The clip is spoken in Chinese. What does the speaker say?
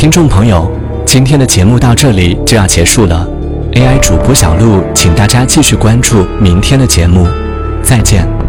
听众朋友，今天的节目到这里就要结束了。AI 主播小璐，请大家继续关注明天的节目，再见。